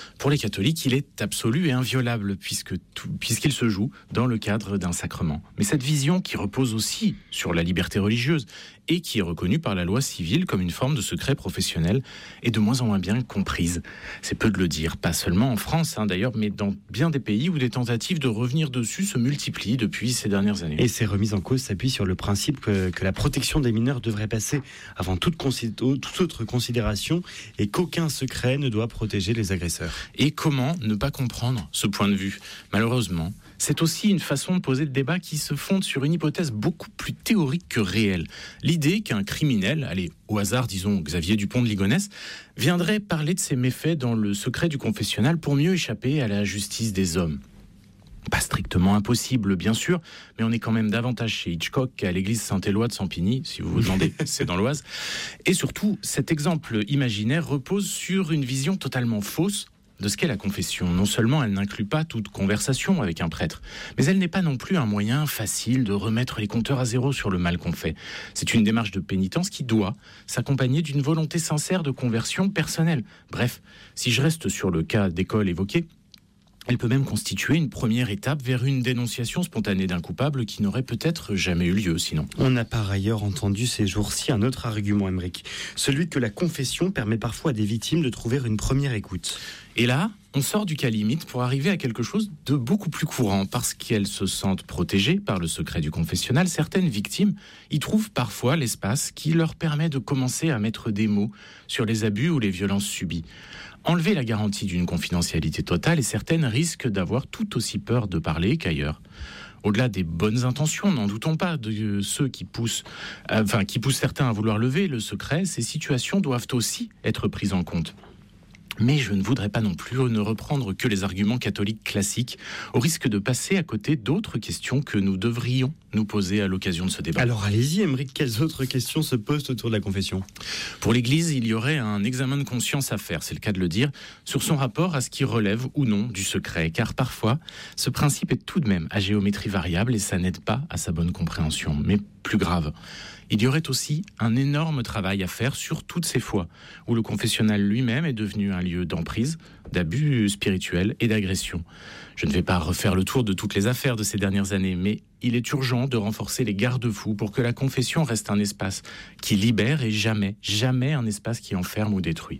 Pour les catholiques, il est absolu et inviolable puisqu'il se joue dans le cadre d'un sacrement. Mais cette vision qui repose aussi sur la liberté religieuse et qui est reconnue par la loi civile comme une forme de secret professionnel est de moins en moins bien comprise. C'est peu de le dire, pas seulement en France d'ailleurs, mais dans bien des pays où des tentatives de revenir dessus se multiplient depuis ces dernières années. Et ces remises en cause s'appuient sur le principe que la protection des mineurs devrait passer avant toute autre considération et qu'aucun secret ne doit protéger les agresseurs. Et comment ne pas comprendre ce point de vue ? Malheureusement, c'est aussi une façon de poser le débat qui se fonde sur une hypothèse beaucoup plus théorique que réelle. L'idée qu'un criminel, allez, au hasard, disons Xavier Dupont de Ligonnès, viendrait parler de ses méfaits dans le secret du confessionnal pour mieux échapper à la justice des hommes. Pas strictement impossible, bien sûr, mais on est quand même davantage chez Hitchcock qu'à l'église Saint-Éloi de Sampigny, si vous vous demandez, c'est dans l'Oise. Et surtout, cet exemple imaginaire repose sur une vision totalement fausse de ce qu'est la confession. Non seulement elle n'inclut pas toute conversation avec un prêtre, mais elle n'est pas non plus un moyen facile de remettre les compteurs à zéro sur le mal qu'on fait. C'est une démarche de pénitence qui doit s'accompagner d'une volonté sincère de conversion personnelle. Bref, si je reste sur le cas d'école évoqué, elle peut même constituer une première étape vers une dénonciation spontanée d'un coupable qui n'aurait peut-être jamais eu lieu sinon. On a par ailleurs entendu ces jours-ci un autre argument, Aymeric, celui que la confession permet parfois à des victimes de trouver une première écoute. Et là, on sort du cas limite pour arriver à quelque chose de beaucoup plus courant. Parce qu'elles se sentent protégées par le secret du confessionnal, certaines victimes y trouvent parfois l'espace qui leur permet de commencer à mettre des mots sur les abus ou les violences subies. Enlever la garantie d'une confidentialité totale et certaines risquent d'avoir tout aussi peur de parler qu'ailleurs. Au-delà des bonnes intentions, n'en doutons pas, de ceux qui poussent certains à vouloir lever le secret, ces situations doivent aussi être prises en compte. Mais je ne voudrais pas non plus ne reprendre que les arguments catholiques classiques, au risque de passer à côté d'autres questions que nous devrions nous poser à l'occasion de ce débat. Alors allez-y, Aymeric, quelles autres questions se posent autour de la confession ? Pour l'Église, il y aurait un examen de conscience à faire, c'est le cas de le dire, sur son rapport à ce qui relève ou non du secret, car parfois, ce principe est tout de même à géométrie variable et ça n'aide pas à sa bonne compréhension. Mais plus grave, il y aurait aussi un énorme travail à faire sur toutes ces fois où le confessionnal lui-même est devenu un lieu d'emprise, d'abus spirituels et d'agression. Je ne vais pas refaire le tour de toutes les affaires de ces dernières années, mais il est urgent de renforcer les garde-fous pour que la confession reste un espace qui libère et jamais un espace qui enferme ou détruit.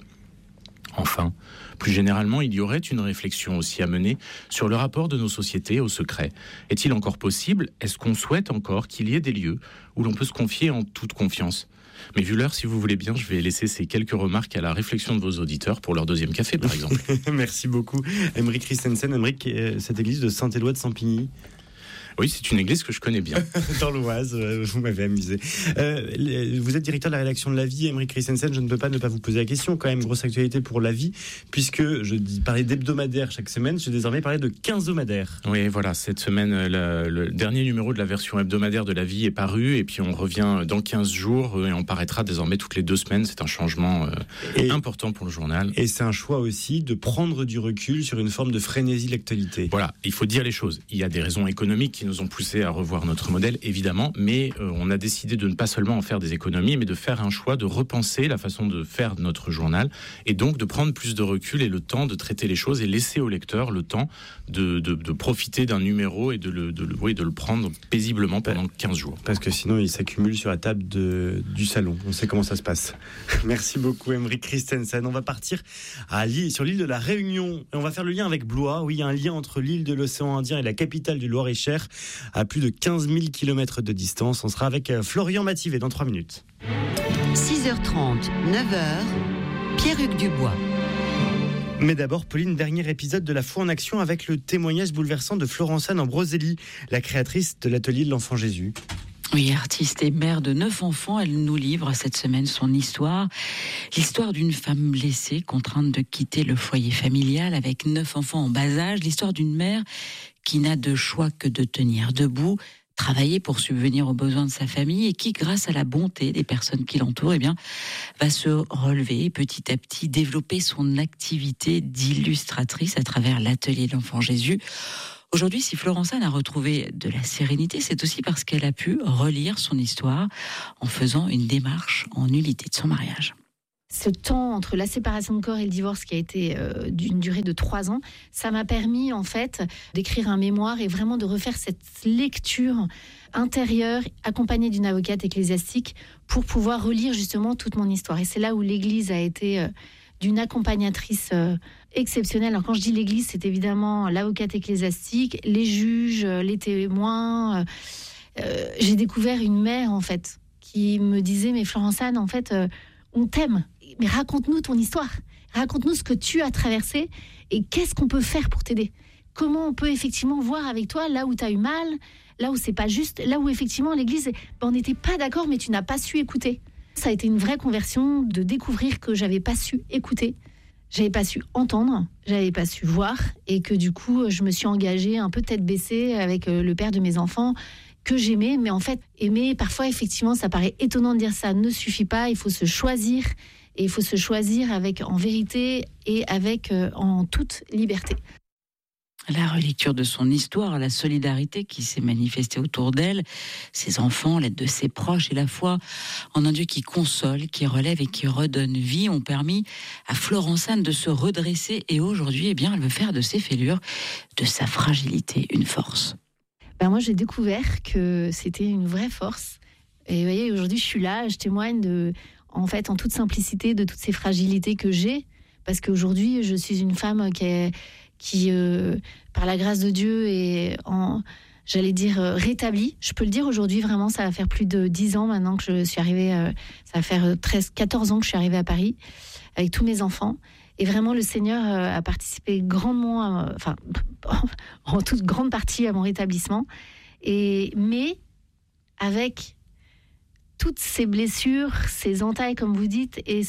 Enfin, plus généralement, il y aurait une réflexion aussi à mener sur le rapport de nos sociétés au secret. Est-il encore possible ? Est-ce qu'on souhaite encore qu'il y ait des lieux où l'on peut se confier en toute confiance ? Mais vu l'heure, si vous voulez bien, je vais laisser ces quelques remarques à la réflexion de vos auditeurs pour leur deuxième café, par exemple. Merci beaucoup, Aymeric Christensen. Aymeric, cette église de Saint-Éloi de Sampigny. Oui, c'est une église que je connais bien. Dans l'Oise, vous m'avez amusé. Vous êtes directeur de la rédaction de La Vie, Aymeric Christensen. Je ne peux pas ne pas vous poser la question. Quand même, grosse actualité pour La Vie, puisque je parlais d'hebdomadaire chaque semaine, je vais désormais parler de quinzomadaire. Oui, voilà, cette semaine, le dernier numéro de la version hebdomadaire de La Vie est paru, et puis on revient dans 15 jours, et on paraîtra désormais toutes les 2 semaines. C'est un changement important pour le journal. Et c'est un choix aussi de prendre du recul sur une forme de frénésie de l'actualité. Voilà, il faut dire les choses. Il y a des raisons économiques qui nous ont poussé à revoir notre modèle, évidemment, mais on a décidé de ne pas seulement en faire des économies, mais de faire un choix de repenser la façon de faire notre journal, et donc de prendre plus de recul et le temps de traiter les choses et laisser au lecteur le temps de profiter d'un numéro et de le prendre paisiblement pendant 15 jours. Parce que sinon, il s'accumule sur la table du salon. On sait comment ça se passe. Merci beaucoup, Aymeric Christensen. On va partir sur l'île de la Réunion, et on va faire le lien avec Blois. Oui, il y a un lien entre l'île de l'océan Indien et la capitale du Loir-et-Cher, à plus de 15 000 km de distance. On sera avec Florian Mathivet dans 3 minutes. 6h30, 9h, Pierre-Hugues Dubois. Mais d'abord, Pauline, dernier épisode de La Foi en Action avec le témoignage bouleversant de Florence-Anne Ambroselli, la créatrice de l'atelier de l'Enfant Jésus. Oui, artiste et mère de 9 enfants, elle nous livre cette semaine son histoire. L'histoire d'une femme blessée, contrainte de quitter le foyer familial avec 9 enfants en bas âge. L'histoire d'une mère qui n'a de choix que de tenir debout, travailler pour subvenir aux besoins de sa famille et qui, grâce à la bonté des personnes qui l'entourent, va se relever et petit à petit développer son activité d'illustratrice à travers l'atelier de l'Enfant Jésus. Aujourd'hui, si Florence-Anne a retrouvé de la sérénité, c'est aussi parce qu'elle a pu relire son histoire en faisant une démarche en nullité de son mariage. ce temps entre la séparation de corps et le divorce qui a été d'une durée de 3 ans, ça m'a permis en fait d'écrire un mémoire et vraiment de refaire cette lecture intérieure accompagnée d'une avocate ecclésiastique pour pouvoir relire justement toute mon histoire. Et c'est là où l'Église a été d'une accompagnatrice exceptionnelle. Alors quand je dis l'Église, c'est évidemment l'avocate ecclésiastique, les juges, les témoins. J'ai découvert une mère en fait qui me disait « Mais Florence-Anne, en fait, on t'aime. Mais raconte-nous ton histoire. Raconte-nous ce que tu as traversé et qu'est-ce qu'on peut faire pour t'aider. Comment on peut effectivement voir avec toi là où tu as eu mal, là où c'est pas juste, là où effectivement l'Église, on n'était pas d'accord mais tu n'as pas su écouter. » Ça a été une vraie conversion de découvrir que j'avais pas su écouter, j'avais pas su entendre, j'avais pas su voir et que du coup je me suis engagée un peu tête baissée avec le père de mes enfants que j'aimais, mais en fait aimer parfois effectivement ça paraît étonnant de dire ça ne suffit pas, il faut se choisir et il faut se choisir avec en vérité et avec en toute liberté. La relecture de son histoire, la solidarité qui s'est manifestée autour d'elle, ses enfants, l'aide de ses proches et la foi en un Dieu qui console, qui relève et qui redonne vie ont permis à Florence-Anne de se redresser et aujourd'hui, eh bien, elle veut faire de ses fêlures, de sa fragilité, une force. Moi, j'ai découvert que c'était une vraie force. Et vous voyez, aujourd'hui, je suis là, je témoigne en toute simplicité de toutes ces fragilités que j'ai, parce qu'aujourd'hui, je suis une femme qui par la grâce de Dieu, est rétablie. Je peux le dire aujourd'hui, vraiment, ça va faire plus de 10 ans maintenant que je suis arrivée, ça va faire 14 ans que je suis arrivée à Paris, avec tous mes enfants. Et vraiment, le Seigneur a participé grandement, en toute grande partie à mon rétablissement. Mais avec toutes ces blessures, ces entailles, comme vous dites, et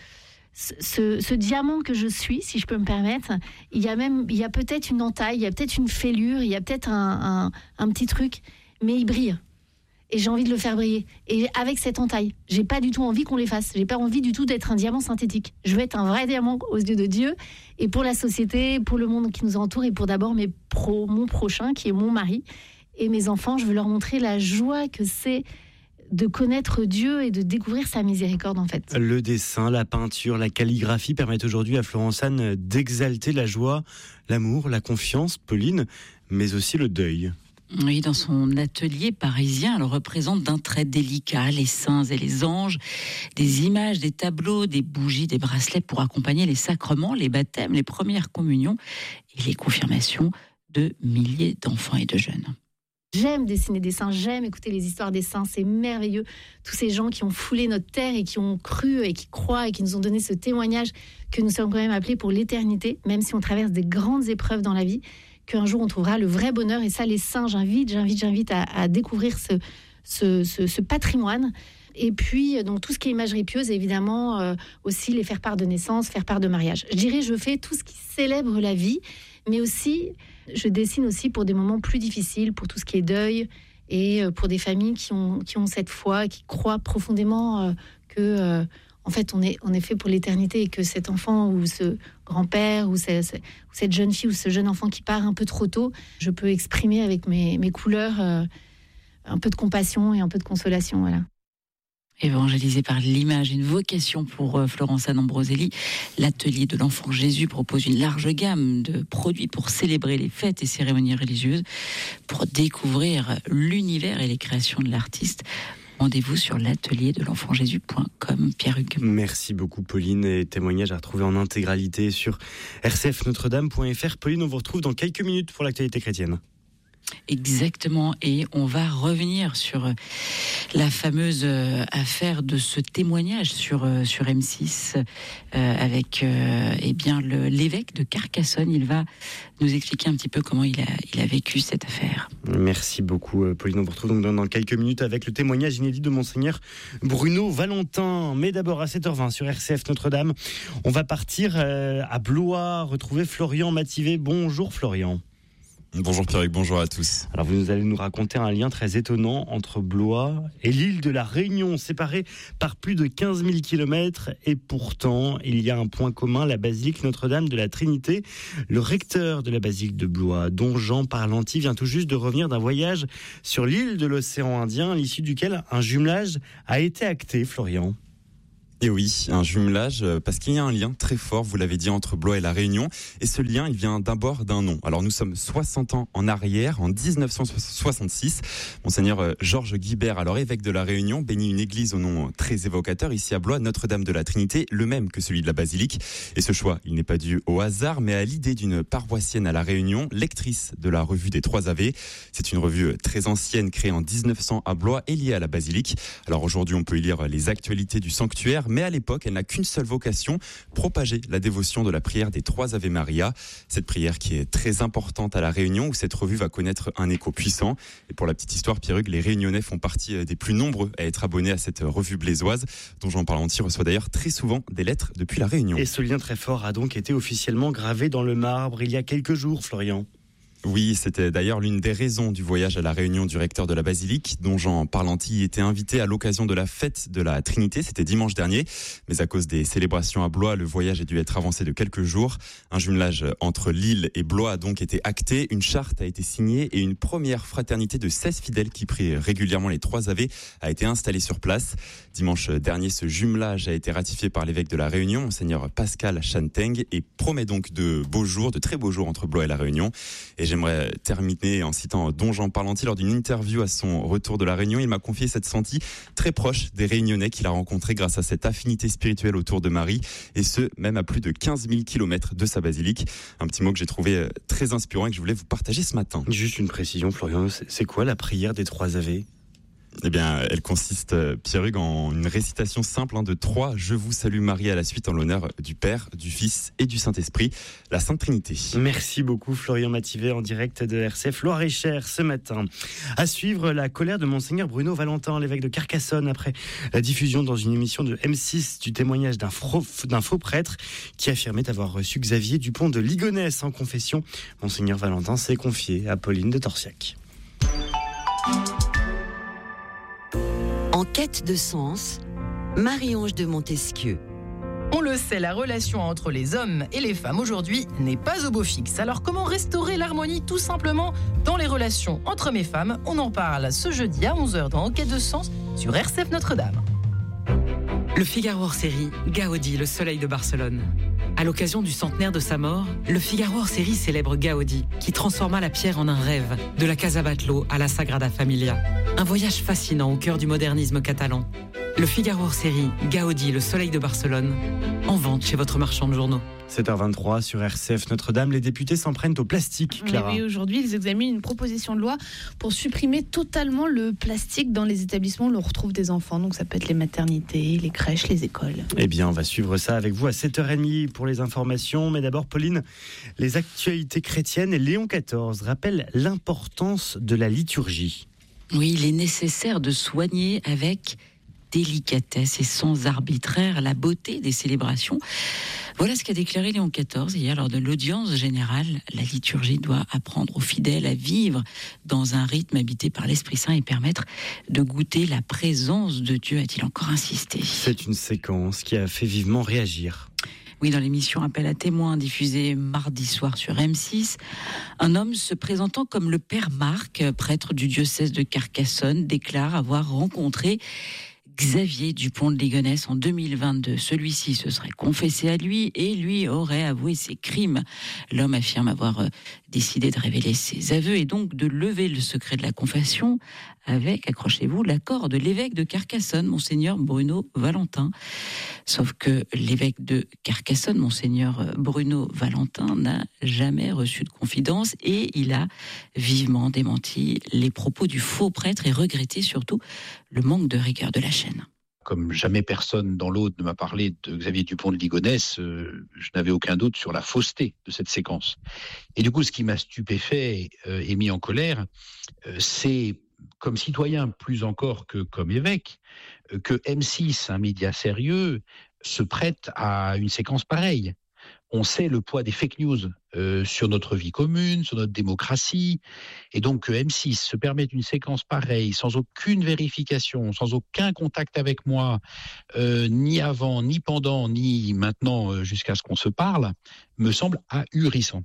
ce diamant que je suis, si je peux me permettre, il y a peut-être une entaille, il y a peut-être une fêlure, il y a peut-être un petit truc, mais il brille. Et j'ai envie de le faire briller. Et avec cette entaille, j'ai pas du tout envie qu'on l'efface. J'ai pas envie du tout d'être un diamant synthétique. Je veux être un vrai diamant aux yeux de Dieu et pour la société, pour le monde qui nous entoure et pour d'abord mon prochain qui est mon mari et mes enfants. Je veux leur montrer la joie que c'est de connaître Dieu et de découvrir sa miséricorde en fait. Le dessin, la peinture, la calligraphie permettent aujourd'hui à Florence-Anne d'exalter la joie, l'amour, la confiance, Pauline, mais aussi le deuil. Oui, dans son atelier parisien, elle représente d'un trait délicat les saints et les anges, des images, des tableaux, des bougies, des bracelets pour accompagner les sacrements, les baptêmes, les premières communions et les confirmations de milliers d'enfants et de jeunes. J'aime dessiner des saints, j'aime écouter les histoires des saints, c'est merveilleux. Tous ces gens qui ont foulé notre terre et qui ont cru et qui croient et qui nous ont donné ce témoignage que nous sommes quand même appelés pour l'éternité, même si on traverse des grandes épreuves dans la vie, qu'un jour on trouvera le vrai bonheur. Et ça, les saints, j'invite à découvrir ce patrimoine. Et puis, donc, tout ce qui est imagerie pieuse, évidemment, aussi les faire part de naissance, faire part de mariage. Je dirais, je fais tout ce qui célèbre la vie, mais aussi, je dessine aussi pour des moments plus difficiles, pour tout ce qui est deuil, et pour des familles qui ont cette foi, qui croient profondément que... en fait, on est fait pour l'éternité et que cet enfant ou ce grand-père ou cette jeune fille ou ce jeune enfant qui part un peu trop tôt, je peux exprimer avec mes couleurs un peu de compassion et un peu de consolation. Voilà. Évangélisée par l'image, une vocation pour Florence-Anne Ambroselli. L'atelier de l'enfant Jésus propose une large gamme de produits pour célébrer les fêtes et cérémonies religieuses, pour découvrir l'univers et les créations de l'artiste. Rendez-vous sur l'atelierdelenfantjésus.com. Pierre-Hugues. Merci beaucoup Pauline, et témoignage à retrouver en intégralité sur rcfnotredame.fr. Pauline, on vous retrouve dans quelques minutes pour l'actualité chrétienne. Exactement, et on va revenir sur la fameuse affaire de ce témoignage sur M6 avec l'évêque de Carcassonne. Il va nous expliquer un petit peu comment il a vécu cette affaire. Merci beaucoup Pauline, on vous retrouve donc dans quelques minutes avec le témoignage inédit de Monseigneur Bruno Valentin. Mais d'abord à 7h20 sur RCF Notre-Dame, on va partir à Blois, retrouver Florian Mativet. Bonjour Florian. Bonjour Pierre-Hugues, bonjour à tous. Alors vous allez nous raconter un lien très étonnant entre Blois et l'île de la Réunion, séparés par plus de 15 000 kilomètres, et pourtant il y a un point commun, la basilique Notre-Dame de la Trinité. Le recteur de la basilique de Blois, Don Jean Parlanti, vient tout juste de revenir d'un voyage sur l'île de l'océan Indien, à l'issue duquel un jumelage a été acté, Florian. Et oui, un jumelage, parce qu'il y a un lien très fort, vous l'avez dit, entre Blois et La Réunion. Et ce lien, il vient d'abord d'un nom. Alors nous sommes 60 ans en arrière, en 1966. Monseigneur Georges Guibert, alors évêque de La Réunion, bénit une église au nom très évocateur, ici à Blois, Notre-Dame de la Trinité, le même que celui de la basilique. Et ce choix, il n'est pas dû au hasard, mais à l'idée d'une paroissienne à La Réunion, lectrice de la revue des Trois Ave. C'est une revue très ancienne, créée en 1900 à Blois et liée à la basilique. Alors aujourd'hui, on peut y lire les actualités du sanctuaire, mais à l'époque, elle n'a qu'une seule vocation, propager la dévotion de la prière des Trois Ave Maria. Cette prière qui est très importante à La Réunion, où cette revue va connaître un écho puissant. Et pour la petite histoire, Pierre Hugues, les Réunionnais font partie des plus nombreux à être abonnés à cette revue blésoise, dont Jean Parlantier reçoit d'ailleurs très souvent des lettres depuis La Réunion. Et ce lien très fort a donc été officiellement gravé dans le marbre il y a quelques jours, Florian. Oui, c'était d'ailleurs l'une des raisons du voyage à La Réunion du recteur de la basilique, dont Jean Parlantier était invité à l'occasion de la fête de la Trinité, c'était dimanche dernier. Mais à cause des célébrations à Blois, le voyage a dû être avancé de quelques jours. Un jumelage entre Lille et Blois a donc été acté, une charte a été signée et une première fraternité de 16 fidèles qui prient régulièrement les Trois Ave a été installée sur place. Dimanche dernier, ce jumelage a été ratifié par l'évêque de La Réunion, Monseigneur Pascal Chanteng, et promet donc de très beaux jours entre Blois et La Réunion. Et j'aimerais terminer en citant Don Jean Parlantier lors d'une interview à son retour de La Réunion. Il m'a confié s'être senti très proche des Réunionnais qu'il a rencontrés grâce à cette affinité spirituelle autour de Marie, et ce, même à plus de 15 000 kilomètres de sa basilique. Un petit mot que j'ai trouvé très inspirant et que je voulais vous partager ce matin. Juste une précision, Florian, c'est quoi la prière des Trois Ave ? Eh bien, elle consiste, Pierre Hugues, en une récitation simple de 3 « Je vous salue Marie » à la suite en l'honneur du Père, du Fils et du Saint-Esprit, la Sainte Trinité. Merci beaucoup Florian Mativet en direct de RCF Loire-et-Cher ce matin. À suivre, la colère de Monseigneur Bruno Valentin, l'évêque de Carcassonne, après la diffusion dans une émission de M6 du témoignage d'un faux prêtre qui affirmait avoir reçu Xavier Dupont de Ligonnès en confession. Monseigneur Valentin s'est confié à Pauline de Torsiac. En quête de sens, Marie-Ange de Montesquieu. On le sait, la relation entre les hommes et les femmes aujourd'hui n'est pas au beau fixe. Alors comment restaurer l'harmonie tout simplement dans les relations entre hommes et femmes ? On en parle ce jeudi à 11h dans En quête de sens sur RCF Notre-Dame. Le Figaro hors série, Gaudi, le soleil de Barcelone. À l'occasion du centenaire de sa mort, le Figaro hors série célèbre Gaudi, qui transforma la pierre en un rêve, de la Casa Batlló à la Sagrada Familia. Un voyage fascinant au cœur du modernisme catalan. Le Figaro hors série, Gaudi, le soleil de Barcelone, en vente chez votre marchand de journaux. 7h23 sur RCF Notre-Dame, les députés s'en prennent au plastique, Clara. Oui, aujourd'hui, ils examinent une proposition de loi pour supprimer totalement le plastique dans les établissements où l'on retrouve des enfants. Donc ça peut être les maternités, les crèches, les écoles. Eh bien, on va suivre ça avec vous à 7h30 pour les informations. Mais d'abord, Pauline, les actualités chrétiennes. Léon XIV rappelle l'importance de la liturgie. Oui, il est nécessaire de soigner avec délicatesse et sans arbitraire la beauté des célébrations. Voilà ce qu'a déclaré Léon XIV hier lors de l'audience générale. La liturgie doit apprendre aux fidèles à vivre dans un rythme habité par l'Esprit Saint et permettre de goûter la présence de Dieu, a-t-il encore insisté. C'est une séquence qui a fait vivement réagir. Oui, dans l'émission Appel à témoins diffusée mardi soir sur M6, un homme se présentant comme le père Marc, prêtre du diocèse de Carcassonne, déclare avoir rencontré Xavier Dupont de Ligonnès en 2022. Celui-ci se serait confessé à lui et lui aurait avoué ses crimes. L'homme affirme avoir décidé de révéler ses aveux et donc de lever le secret de la confession avec, accrochez-vous, l'accord de l'évêque de Carcassonne, Monseigneur Bruno Valentin. Sauf que l'évêque de Carcassonne, Monseigneur Bruno Valentin, n'a jamais reçu de confidence et il a vivement démenti les propos du faux prêtre et regretté surtout le manque de rigueur de la chaîne. Comme jamais personne dans l'Aude ne m'a parlé de Xavier Dupont de Ligonnès, je n'avais aucun doute sur la fausseté de cette séquence. Et du coup, ce qui m'a stupéfait et mis en colère, c'est, comme citoyen plus encore que comme évêque, que M6, un média sérieux, se prête à une séquence pareille. On sait le poids des fake news sur notre vie commune, sur notre démocratie. Et donc que M6 se permette une séquence pareille, sans aucune vérification, sans aucun contact avec moi, ni avant, ni pendant, ni maintenant, jusqu'à ce qu'on se parle, me semble ahurissant.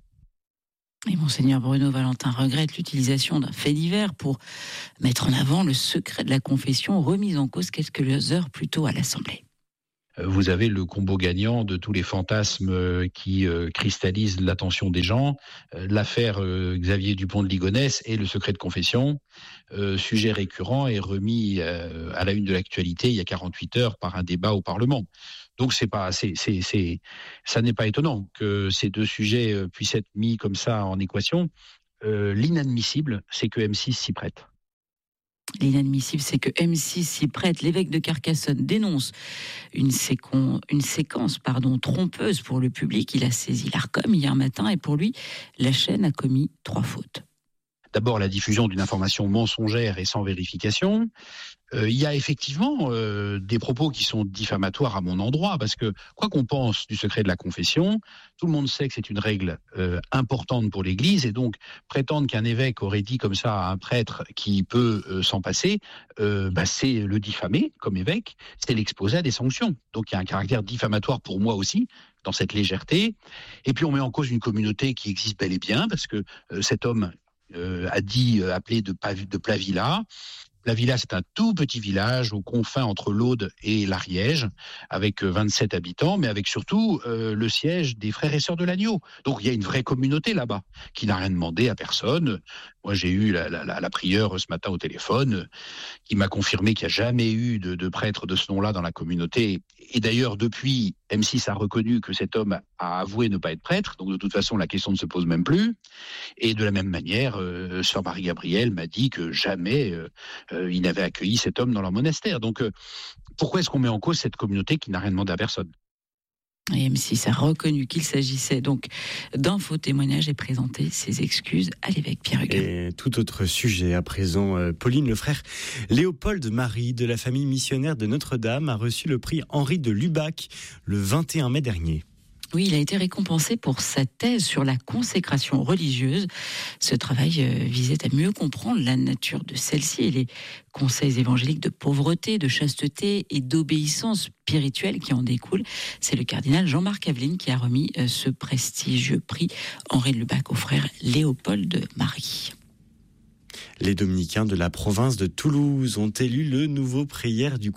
Et Monseigneur Bruno Valentin regrette l'utilisation d'un fait divers pour mettre en avant le secret de la confession remise en cause quelques heures plus tôt à l'Assemblée. vous avez le combo gagnant de tous les fantasmes qui cristallisent l'attention des gens. L'affaire Xavier Dupont de Ligonnès et le secret de confession, sujet récurrent et remis à la une de l'actualité il y a 48 heures par un débat au Parlement. Donc ça n'est pas étonnant que ces deux sujets puissent être mis comme ça en équation. L'inadmissible, c'est que M6 s'y prête. L'inadmissible, c'est que M6 s'y prête. L'évêque de Carcassonne dénonce une séquence trompeuse pour le public. Il a saisi l'Arcom hier matin et pour lui, la chaîne a commis 3 fautes. D'abord, la diffusion d'une information mensongère et sans vérification. Il y a effectivement des propos qui sont diffamatoires à mon endroit, parce que quoi qu'on pense du secret de la confession, tout le monde sait que c'est une règle importante pour l'Église, et donc prétendre qu'un évêque aurait dit comme ça à un prêtre qui peut s'en passer, c'est le diffamer comme évêque, c'est l'exposer à des sanctions. Donc il y a un caractère diffamatoire pour moi aussi, dans cette légèreté. Et puis on met en cause une communauté qui existe bel et bien, parce que cet homme a dit appelé de Plavilla. Plavilla, c'est un tout petit village aux confins entre l'Aude et l'Ariège, avec 27 habitants, mais avec surtout le siège des frères et sœurs de l'Agneau. Donc il y a une vraie communauté là-bas, qui n'a rien demandé à personne. Moi, j'ai eu la prieure ce matin au téléphone, qui m'a confirmé qu'il n'y a jamais eu de prêtre de ce nom-là dans la communauté. Et d'ailleurs, depuis, M6 a reconnu que cet homme a avoué ne pas être prêtre, donc de toute façon, la question ne se pose même plus. Et de la même manière, sœur Marie-Gabrielle m'a dit que jamais ils n'avaient accueilli cet homme dans leur monastère. Donc, pourquoi est-ce qu'on met en cause cette communauté qui n'a rien demandé à personne ? Et M6 a reconnu qu'il s'agissait donc d'un faux témoignage et présenté ses excuses à l'évêque Pierre Huguin. Et tout autre sujet à présent, Pauline, le frère Léopold Marie de la famille missionnaire de Notre-Dame a reçu le prix Henri de Lubac le 21 mai dernier. Oui, il a été récompensé pour sa thèse sur la consécration religieuse. Ce travail visait à mieux comprendre la nature de celle-ci et les conseils évangéliques de pauvreté, de chasteté et d'obéissance spirituelle qui en découlent. C'est le cardinal Jean-Marc Aveline qui a remis ce prestigieux prix Henri de Lubac au frère Léopold Marie. Les dominicains de la province de Toulouse ont élu le nouveau prieur du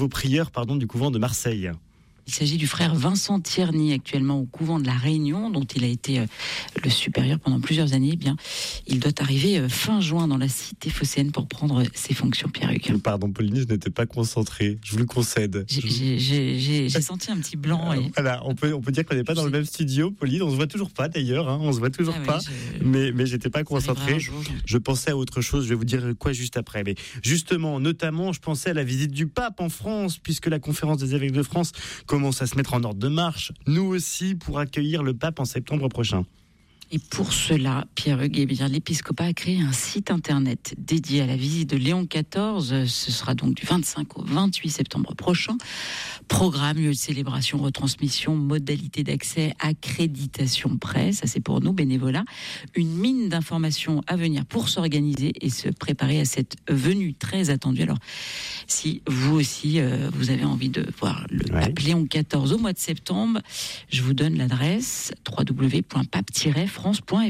couvent de Marseille. Il s'agit du frère Vincent Tierney, actuellement au couvent de la Réunion, dont il a été le supérieur pendant plusieurs années. Eh bien, il doit arriver fin juin dans la cité phocéenne pour prendre ses fonctions, Pierre Hugues. Pardon, Pauline, je n'étais pas concentré. Je vous le concède. J'ai senti un petit blanc. Voilà, on peut dire qu'on n'est pas dans le même studio, Pauline. On se voit toujours pas, d'ailleurs. On se voit toujours pas. Mais j'étais pas concentré. Je pensais à autre chose. Je vais vous dire quoi juste après. Mais justement, notamment, je pensais à la visite du pape en France, puisque la conférence des évêques de France commence à se mettre en ordre de marche, nous aussi, pour accueillir le pape en septembre prochain. Et pour cela, Pierre Hugues, l'épiscopat a créé un site internet dédié à la visite de Léon XIV. Ce sera donc du 25 au 28 septembre prochain. Programme, lieu de célébration, retransmission, modalité d'accès, accréditation presse. Ça, c'est pour nous, bénévolat. Une mine d'informations à venir pour s'organiser et se préparer à cette venue très attendue. Alors, si vous aussi, vous avez envie de voir le pape Léon XIV au mois de septembre, je vous donne l'adresse www.pape-france.fr.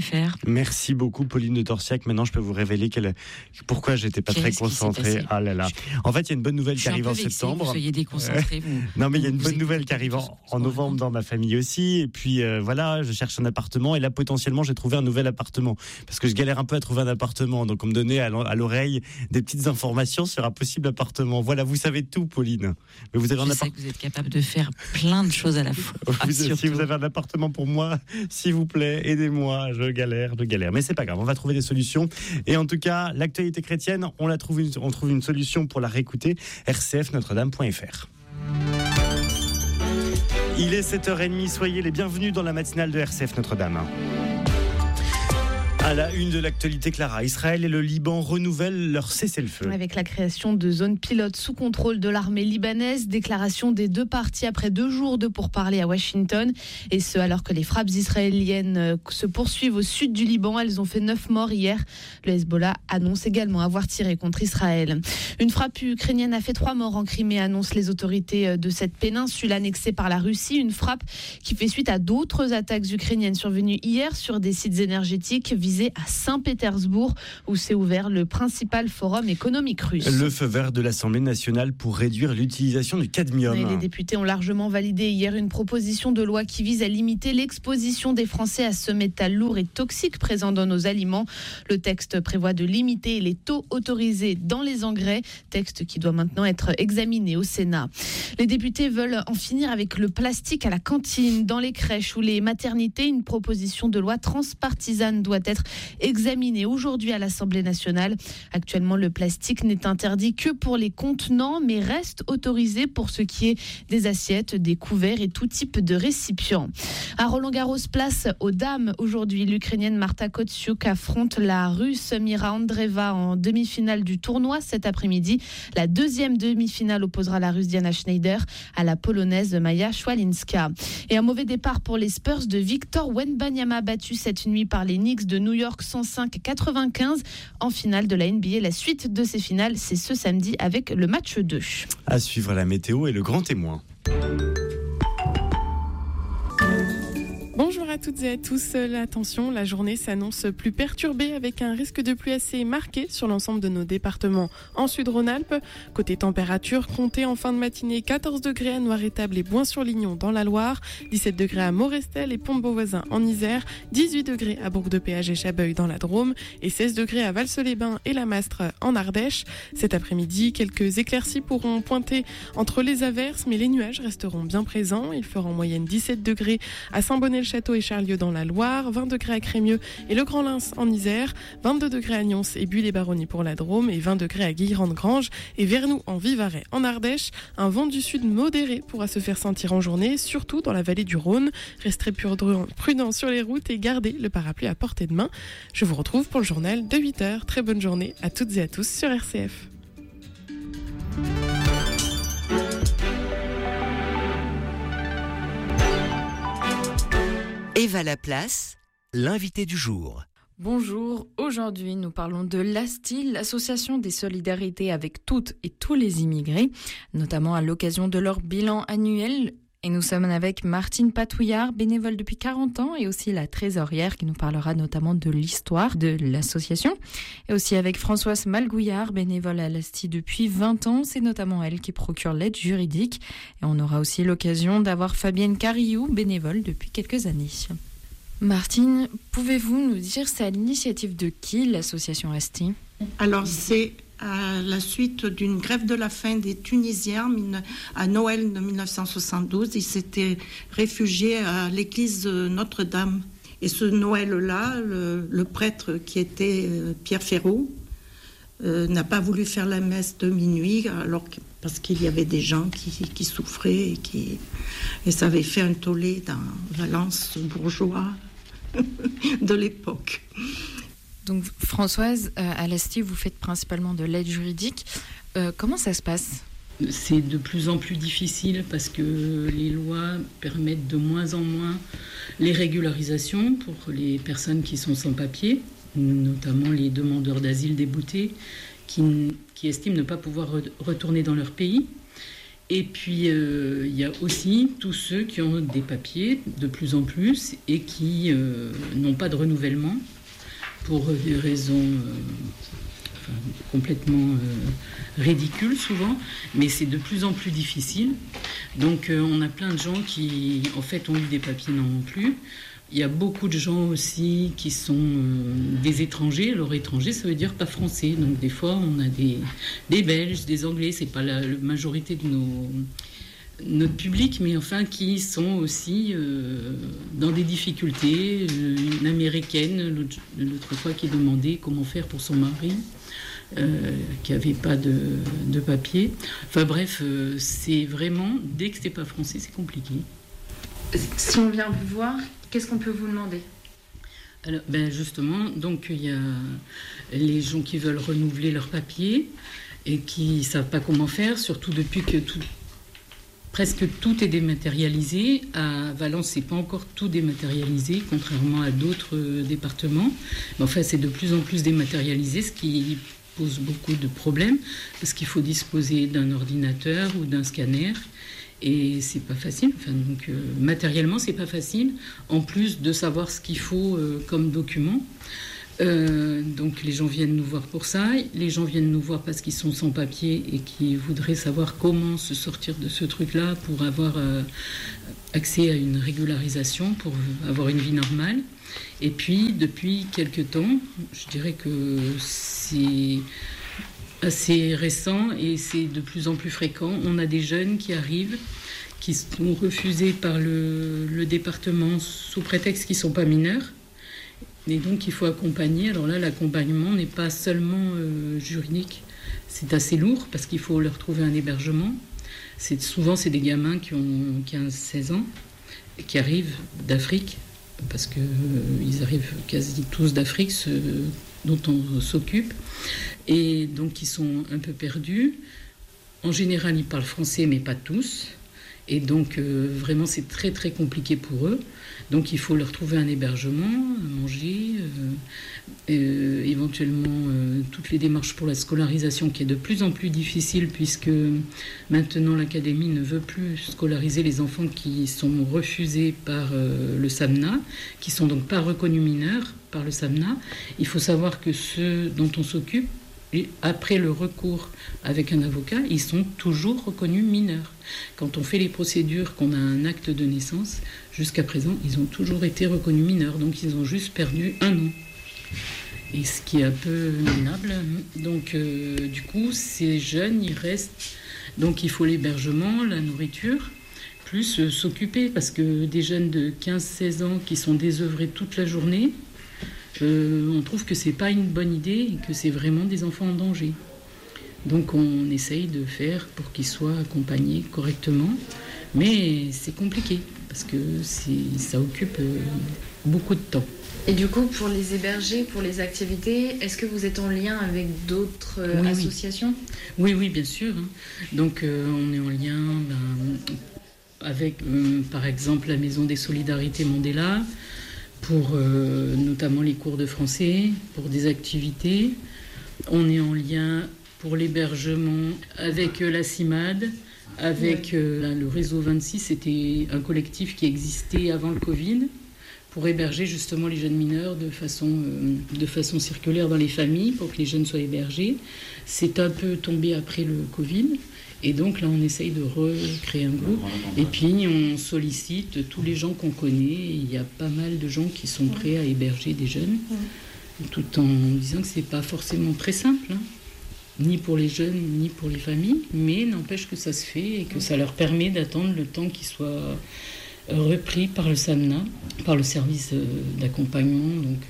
Merci beaucoup, Pauline de Torsiac. Maintenant, je peux vous révéler pourquoi j'étais pas très concentré. Ah là là. En fait, il y a une bonne nouvelle qui arrive en septembre. Vous soyez déconcentré. Non, mais il y a une bonne nouvelle qui arrive en novembre dans ma famille aussi. Et puis voilà, je cherche un appartement et là, potentiellement, j'ai trouvé un nouvel appartement parce que je galère un peu à trouver un appartement. Donc, on me donnait à l'oreille des petites informations sur un possible appartement. Voilà, vous savez tout, Pauline. Mais vous avez je sais que vous êtes capable de faire plein de choses à la fois. Si vous avez un appartement pour moi, s'il vous plaît, aidez-moi. Je galère. Mais c'est pas grave, on va trouver des solutions. Et en tout cas, l'actualité chrétienne, on trouve une solution pour la réécouter. rcfnotredame.fr. Il est 7h30, soyez les bienvenus dans la matinale de RCF Notre-Dame. À la une de l'actualité, Clara, Israël et le Liban renouvellent leur cessez-le-feu. Avec la création de zones pilotes sous contrôle de l'armée libanaise, déclaration des deux parties après 2 jours de pourparlers à Washington. Et ce, alors que les frappes israéliennes se poursuivent au sud du Liban. Elles ont fait 9 morts hier. Le Hezbollah annonce également avoir tiré contre Israël. Une frappe ukrainienne a fait 3 morts en Crimée, annoncent les autorités de cette péninsule annexée par la Russie. Une frappe qui fait suite à d'autres attaques ukrainiennes survenues hier sur des sites énergétiques visés organisé à Saint-Pétersbourg, où s'est ouvert le principal forum économique russe. Le feu vert de l'Assemblée nationale pour réduire l'utilisation du cadmium. Et les députés ont largement validé hier une proposition de loi qui vise à limiter l'exposition des Français à ce métal lourd et toxique présent dans nos aliments. Le texte prévoit de limiter les taux autorisés dans les engrais, texte qui doit maintenant être examiné au Sénat. Les députés veulent en finir avec le plastique à la cantine, dans les crèches ou les maternités. Une proposition de loi transpartisane doit être examinée aujourd'hui à l'Assemblée nationale. Actuellement, le plastique n'est interdit que pour les contenants, mais reste autorisé pour ce qui est des assiettes, des couverts et tout type de récipients. À Roland-Garros, place aux dames. Aujourd'hui, l'Ukrainienne Marta Kostyuk affronte la Russe Mira Andreeva en demi-finale du tournoi cet après-midi. La deuxième demi-finale opposera la Russe Diana Schneider à la Polonaise Maja Szwalinska. Et un mauvais départ pour les Spurs de Victor Wembanyama, battu cette nuit par les Knicks de New York 105-95 en finale de la NBA. La suite de ces finales, c'est ce samedi avec le match 2. À suivre la météo et le grand témoin. Bonjour à toutes et à tous. Attention, la journée s'annonce plus perturbée avec un risque de pluie assez marqué sur l'ensemble de nos départements en Sud-Rhône-Alpes. Côté température, comptez en fin de matinée 14 degrés à Noiretable et Boins-sur-Lignon dans la Loire, 17 degrés à Morestel et Pont-de-Beauvoisin en Isère, 18 degrés à Bourg-de-Péage et Chabeuil dans la Drôme et 16 degrés à Valseux-les-Bains et la Mastre en Ardèche. Cet après-midi, quelques éclaircies pourront pointer entre les averses, mais les nuages resteront bien présents. Il fera en moyenne 17 degrés à Saint-Bonnet-le-Château et Charlieu dans la Loire, 20 degrés à Crémieux et le Grand Lens en Isère, 22 degrés à Nyons et Buis-les-Baronnies pour la Drôme et 20 degrés à Guilherande-Grange et Vernoux en Vivarais en Ardèche. Un vent du sud modéré pourra se faire sentir en journée, surtout dans la vallée du Rhône. Restez prudents sur les routes et gardez le parapluie à portée de main. Je vous retrouve pour le journal de 8h. Très bonne journée à toutes et à tous sur RCF. Eva Laplace, l'invité du jour. Bonjour, aujourd'hui nous parlons de l'ASTI, l'association des solidarités avec toutes et tous les immigrés, notamment à l'occasion de leur bilan annuel. Et nous sommes avec Martine Patouillard, bénévole depuis 40 ans, et aussi la trésorière qui nous parlera notamment de l'histoire de l'association. Et aussi avec Françoise Malgouillard, bénévole à l'ASTI depuis 20 ans. C'est notamment elle qui procure l'aide juridique. Et on aura aussi l'occasion d'avoir Fabienne Carillou, bénévole depuis quelques années. Martine, pouvez-vous nous dire c'est à l'initiative de qui l'association ASTI ? Alors c'est à la suite d'une grève de la faim des Tunisiens à Noël de 1972. Ils s'étaient réfugiés à l'église Notre-Dame. Et ce Noël-là, le prêtre qui était Pierre Ferraud n'a pas voulu faire la messe de minuit parce qu'il y avait des gens qui souffraient et ça avait fait un tollé dans Valence bourgeois de l'époque. Donc Françoise, à l'ASTI, vous faites principalement de l'aide juridique. Comment ça se passe ? C'est de plus en plus difficile parce que les lois permettent de moins en moins les régularisations pour les personnes qui sont sans papier, notamment les demandeurs d'asile déboutés qui estiment ne pas pouvoir retourner dans leur pays. Et puis, il y a aussi tous ceux qui ont des papiers de plus en plus et qui n'ont pas de renouvellement pour des raisons complètement ridicules souvent, mais c'est de plus en plus difficile. Donc on a plein de gens qui en fait ont eu des papiers, n'en ont plus. Il y a beaucoup de gens aussi qui sont des étrangers. Alors étrangers, ça veut dire pas français. Donc des fois on a des Belges, des Anglais, c'est pas la majorité de notre public, mais enfin qui sont aussi dans des difficultés. Une Américaine, l'autre fois, qui demandait comment faire pour son mari, qui n'avait pas de papier. Enfin bref, c'est vraiment, dès que c'est pas français, c'est compliqué. Si on vient vous voir, qu'est-ce qu'on peut vous demander ? Alors, justement, donc il y a les gens qui veulent renouveler leur papier et qui ne savent pas comment faire, surtout depuis que presque tout est dématérialisé. À Valence, c'est pas encore tout dématérialisé, contrairement à d'autres départements. Mais enfin, c'est de plus en plus dématérialisé, ce qui pose beaucoup de problèmes, parce qu'il faut disposer d'un ordinateur ou d'un scanner, et c'est pas facile. Enfin, donc, matériellement, c'est pas facile, en plus de savoir ce qu'il faut comme document. Donc les gens viennent nous voir pour ça. Les gens viennent nous voir parce qu'ils sont sans papier et qui voudraient savoir comment se sortir de ce truc-là pour avoir accès à une régularisation, pour avoir une vie normale. Et puis, depuis quelques temps, je dirais que c'est assez récent et c'est de plus en plus fréquent. On a des jeunes qui arrivent, qui sont refusés par le département sous prétexte qu'ils ne sont pas mineurs. Et donc, il faut accompagner. Alors là, l'accompagnement n'est pas seulement juridique. C'est assez lourd parce qu'il faut leur trouver un hébergement. Souvent, c'est des gamins qui ont 15-16 ans, qui arrivent d'Afrique, parce qu'ils arrivent quasi tous d'Afrique, ceux dont on s'occupe. Et donc, ils sont un peu perdus. En général, ils parlent français, mais pas tous. Et donc, vraiment, c'est très, très compliqué pour eux. Donc, il faut leur trouver un hébergement, à manger, éventuellement toutes les démarches pour la scolarisation, qui est de plus en plus difficile, puisque maintenant, l'Académie ne veut plus scolariser les enfants qui sont refusés par le SAMNA, qui sont donc pas reconnus mineurs par le SAMNA. Il faut savoir que ceux dont on s'occupe, et après le recours avec un avocat, ils sont toujours reconnus mineurs. Quand on fait les procédures, qu'on a un acte de naissance, jusqu'à présent, ils ont toujours été reconnus mineurs. Donc, ils ont juste perdu 1 an. Et ce qui est un peu minable. Donc, du coup, ces jeunes, ils restent. Donc, il faut l'hébergement, la nourriture, plus s'occuper. Parce que des jeunes de 15-16 ans qui sont désœuvrés toute la journée, on trouve que c'est pas une bonne idée et que c'est vraiment des enfants en danger. Donc on essaye de faire pour qu'ils soient accompagnés correctement, mais c'est compliqué parce que ça occupe beaucoup de temps. Et du coup, pour les héberger, pour les activités, est-ce que vous êtes en lien avec d'autres associations ? Oui, bien sûr. Donc on est en lien avec, par exemple, la Maison des Solidarités Mandela, pour notamment les cours de français, pour des activités. On est en lien pour l'hébergement avec la CIMAD, avec le réseau 26, c'était un collectif qui existait avant le Covid, pour héberger justement les jeunes mineurs de façon circulaire dans les familles, pour que les jeunes soient hébergés. C'est un peu tombé après le Covid. Et donc là, on essaye de recréer un groupe. Et puis, on sollicite tous les gens qu'on connaît. Et il y a pas mal de gens qui sont prêts à héberger des jeunes, tout en disant que c'est pas forcément très simple, ni pour les jeunes, ni pour les familles. Mais n'empêche que ça se fait et que ça leur permet d'attendre le temps qu'ils soient repris par le SAMNA, par le service d'accompagnement donc,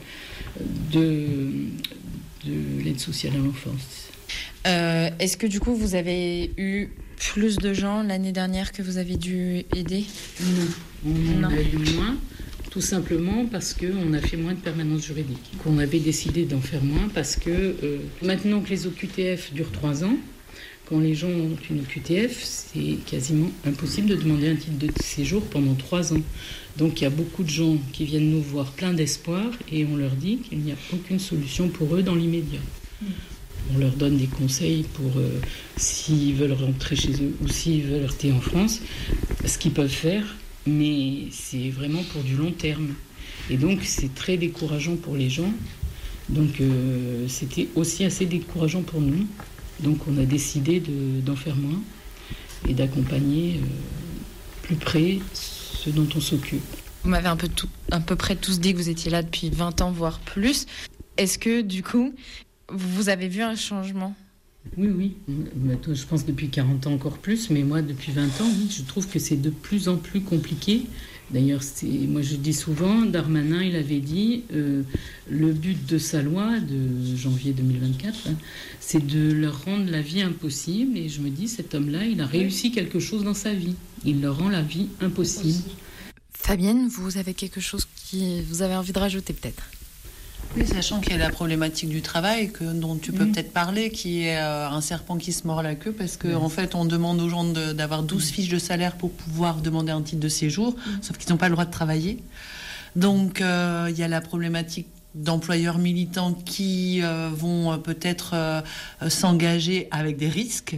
de l'aide sociale à l'enfance. Est-ce que du coup vous avez eu plus de gens l'année dernière que vous avez dû aider ? Non, on a eu moins, tout simplement parce qu'on a fait moins de permanence juridique. On avait décidé d'en faire moins parce que maintenant que les OQTF durent 3 ans, quand les gens ont une OQTF, c'est quasiment impossible de demander un titre de séjour pendant 3 ans. Donc il y a beaucoup de gens qui viennent nous voir plein d'espoir et on leur dit qu'il n'y a aucune solution pour eux dans l'immédiat. On leur donne des conseils pour s'ils veulent rentrer chez eux ou s'ils veulent rester en France, ce qu'ils peuvent faire, mais c'est vraiment pour du long terme. Et donc c'est très décourageant pour les gens. Donc c'était aussi assez décourageant pour nous. Donc on a décidé d'en faire moins et d'accompagner plus près ceux dont on s'occupe. Vous m'avez à peu près tous dit que vous étiez là depuis 20 ans, voire plus. Est-ce que du coup, vous avez vu un changement ? Oui. Toi, je pense depuis 40 ans encore plus, mais moi depuis 20 ans, oui, je trouve que c'est de plus en plus compliqué. D'ailleurs, moi je dis souvent, Darmanin, il avait dit, le but de sa loi de janvier 2024, c'est de leur rendre la vie impossible. Et je me dis, cet homme-là, il a réussi quelque chose dans sa vie. Il leur rend la vie impossible. Fabienne, vous avez quelque chose que vous avez envie de rajouter peut-être ? Oui, sachant qu'il y a la problématique du travail dont tu peux peut-être parler, qui est un serpent qui se mord la queue, parce qu'en fait, on demande aux gens d'avoir 12 fiches de salaire pour pouvoir demander un titre de séjour, sauf qu'ils n'ont pas le droit de travailler. Donc, il y a la problématique d'employeurs militants qui vont peut-être s'engager avec des risques.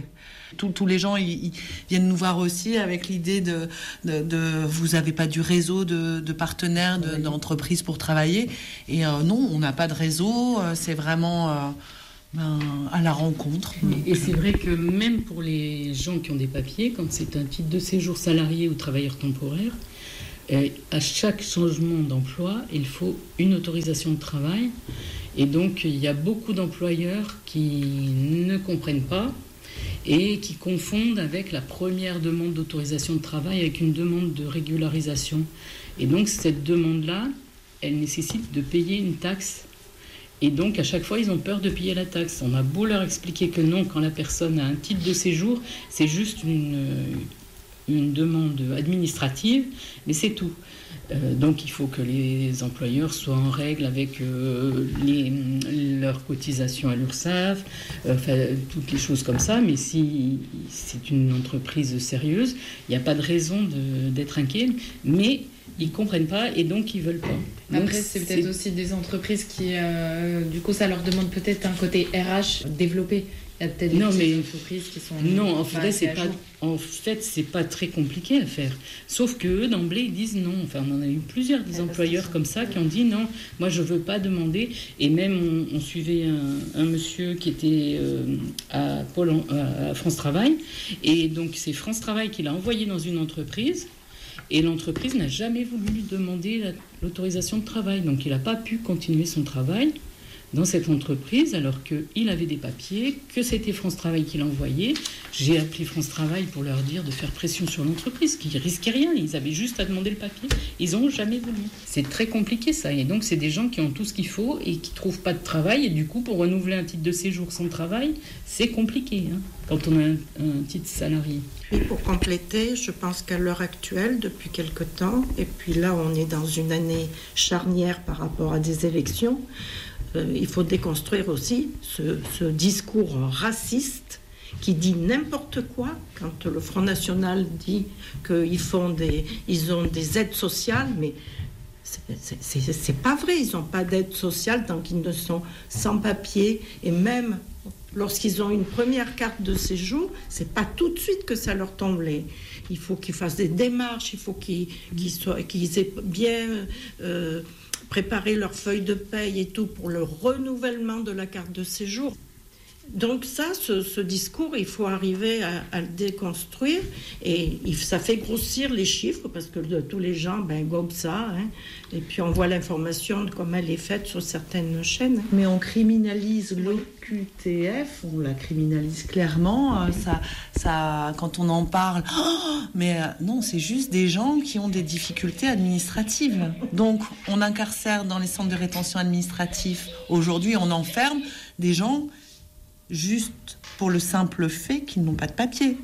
Tous les gens ils viennent nous voir aussi avec l'idée de vous n'avez pas du réseau de partenaires, d'entreprises pour travailler. Et non, on n'a pas de réseau, c'est vraiment à la rencontre. Et c'est vrai que même pour les gens qui ont des papiers, quand c'est un titre de séjour salarié ou travailleur temporaire, à chaque changement d'emploi, il faut une autorisation de travail. Et donc, il y a beaucoup d'employeurs qui ne comprennent pas et qui confondent avec la première demande d'autorisation de travail avec une demande de régularisation. Et donc, cette demande-là, elle nécessite de payer une taxe. Et donc, à chaque fois, ils ont peur de payer la taxe. On a beau leur expliquer que non, quand la personne a un titre de séjour, c'est juste une demande administrative, mais c'est tout. Donc il faut que les employeurs soient en règle avec leurs cotisations à l'URSSAF, toutes les choses comme ça, mais si c'est une entreprise sérieuse, il n'y a pas de raison d'être inquiet, mais ils ne comprennent pas et donc ils ne veulent pas. Après, donc, c'est peut-être aussi des entreprises qui, du coup, ça leur demande peut-être un côté RH développé. Il y a peut-être des entreprises qui sont... Non, en fait, c'est pas très compliqué à faire. Sauf qu'eux, d'emblée, ils disent non. Enfin, on en a eu plusieurs des employeurs comme ça qui ont dit non, moi je veux pas demander. Et même, on suivait un monsieur qui était à France Travail. Et donc, c'est France Travail qui l'a envoyé dans une entreprise. Et l'entreprise n'a jamais voulu lui demander l'autorisation de travail. Donc, il n'a pas pu continuer son travail dans cette entreprise, alors qu'il avait des papiers, que c'était France Travail qui l'envoyait. J'ai appelé France Travail pour leur dire de faire pression sur l'entreprise, qui ne risquait rien. Ils avaient juste à demander le papier. Ils n'ont jamais voulu. C'est très compliqué, ça. Et donc, c'est des gens qui ont tout ce qu'il faut et qui ne trouvent pas de travail. Et du coup, pour renouveler un titre de séjour sans travail, c'est compliqué, quand on a un titre salarié. Et pour compléter, je pense qu'à l'heure actuelle, depuis quelque temps, et puis là, on est dans une année charnière par rapport à des élections, il faut déconstruire aussi ce discours raciste qui dit n'importe quoi. Quand le Front National dit qu'ils ont des aides sociales, mais c'est pas vrai. Ils n'ont pas d'aide sociale tant qu'ils ne sont sans papier. Et même lorsqu'ils ont une première carte de séjour, c'est pas tout de suite que ça leur tombe. Il faut qu'ils fassent des démarches, il faut qu'ils aient bien... préparer leur feuille de paye et tout pour le renouvellement de la carte de séjour. Donc ça, ce discours, il faut arriver à le déconstruire et ça fait grossir les chiffres parce que tous les gens gobent ça et puis on voit l'information comme elle est faite sur certaines chaînes. Mais on criminalise l'OQTF, on la criminalise clairement, ça, quand on en parle, non, c'est juste des gens qui ont des difficultés administratives. Donc on incarcère dans les centres de rétention administrative, aujourd'hui on enferme des gens juste pour le simple fait qu'ils n'ont pas de papier.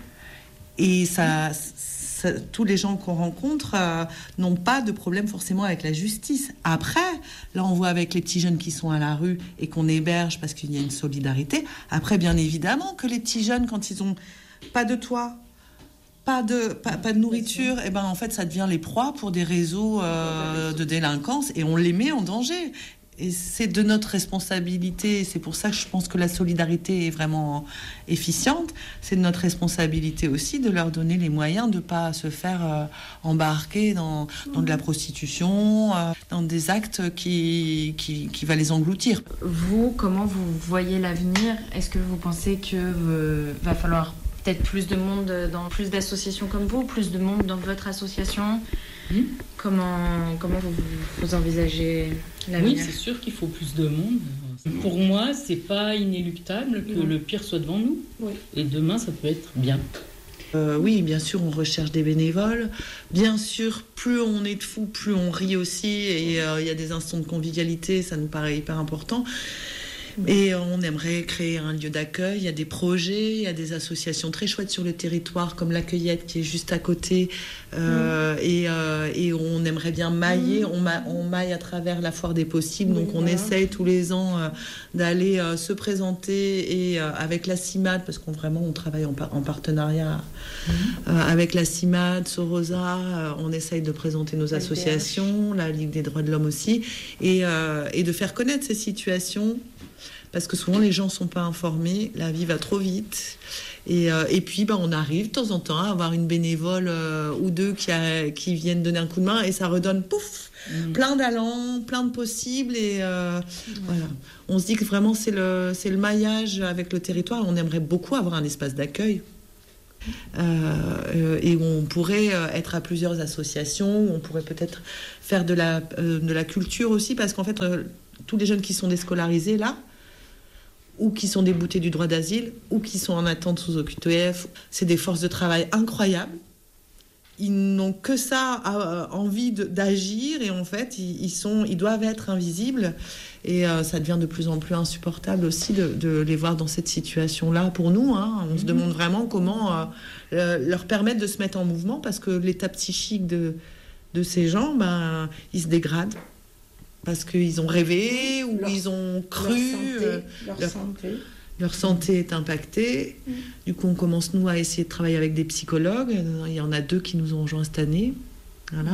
Et tous les gens qu'on rencontre n'ont pas de problème forcément avec la justice. Après, là on voit avec les petits jeunes qui sont à la rue et qu'on héberge parce qu'il y a une solidarité. Après, bien évidemment que les petits jeunes, quand ils ont pas de toit, pas de nourriture, en fait ça devient les proies pour des réseaux de délinquance et on les met en danger. Et c'est de notre responsabilité, c'est pour ça que je pense que la solidarité est vraiment efficiente, c'est de notre responsabilité aussi de leur donner les moyens de ne pas se faire embarquer dans de la prostitution, dans des actes qui va les engloutir. Vous, comment vous voyez l'avenir ? Est-ce que vous pensez que va falloir peut-être plus de monde dans plus d'associations comme vous, plus de monde dans votre association ? Comment vous envisagez l'avenir ? Oui, c'est sûr qu'il faut plus de monde. Pour moi, c'est pas inéluctable que le pire soit devant nous. Oui. Et demain, ça peut être bien. Oui, bien sûr, on recherche des bénévoles. Bien sûr, plus on est de fous, plus on rit aussi. Et il y a des instants de convivialité, ça nous paraît hyper important. Et on aimerait créer un lieu d'accueil. Il y a des projets, il y a des associations très chouettes sur le territoire, comme la Cueillette qui est juste à côté. Et on aimerait bien mailler. On maille à travers la foire des possibles. Donc on essaye tous les ans d'aller se présenter et avec la CIMAD, parce qu'on travaille en partenariat avec la CIMAD, Sorosa. On essaye de présenter nos associations, la Ligue des droits de l'homme aussi, et de faire connaître ces situations. parce que souvent les gens ne sont pas informés, la vie va trop vite. Et puis on arrive de temps en temps à avoir une bénévole ou deux qui viennent donner un coup de main et ça redonne plein d'allants, plein de possibles. Et voilà. On se dit que vraiment c'est le maillage avec le territoire. On aimerait beaucoup avoir un espace d'accueil. Et où on pourrait être à plusieurs associations, où on pourrait peut-être faire de la culture aussi, parce qu'en fait tous les jeunes qui sont déscolarisés là, ou qui sont déboutés du droit d'asile, ou qui sont en attente sous OQTF, c'est des forces de travail incroyables. Ils n'ont que ça envie d'agir, et en fait ils doivent être invisibles, et ça devient de plus en plus insupportable aussi de les voir dans cette situation-là pour nous. On se demande vraiment comment leur permettre de se mettre en mouvement, parce que l'état psychique de ces gens, ils se dégradent. Parce qu'ils ont rêvé ou ils ont cru. Leur santé est impactée. Du coup, on commence, nous, à essayer de travailler avec des psychologues. Il y en a 2 qui nous ont rejoints cette année. Voilà.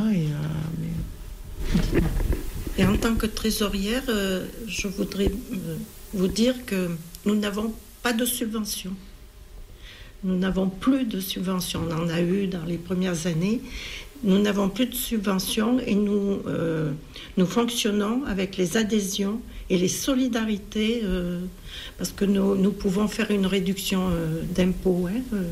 Et en tant que trésorière, je voudrais vous dire que nous n'avons pas de subvention. Nous n'avons plus de subvention. On en a eu dans les premières années. Nous n'avons plus de subventions et nous fonctionnons avec les adhésions et les solidarités parce que nous pouvons faire une réduction d'impôts,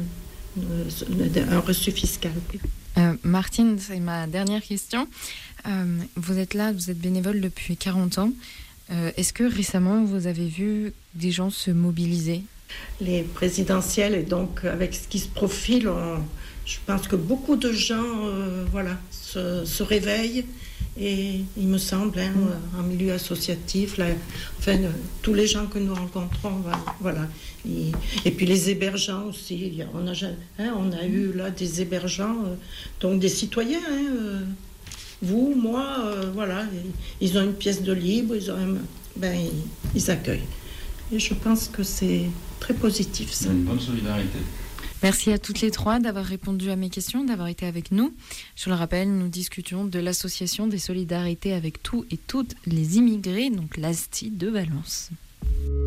un reçu fiscal. Martine, c'est ma dernière question. Vous êtes là, vous êtes bénévole depuis 40 ans. Est-ce que récemment, vous avez vu des gens se mobiliser ? Les présidentielles, et donc avec ce qui se profile, je pense que beaucoup de gens se réveillent, et il me semble, en milieu associatif, tous les gens que nous rencontrons, voilà. Et puis les hébergeants aussi, on a eu là des hébergeants, donc des citoyens, vous, moi, voilà, ils ont une pièce de libre, ils accueillent. Et je pense que c'est très positif, ça. Une bonne solidarité. Merci à toutes les 3 d'avoir répondu à mes questions, d'avoir été avec nous. Je le rappelle, nous discutions de l'association des solidarités avec tous et toutes les immigrés, donc l'ASTI de Valence.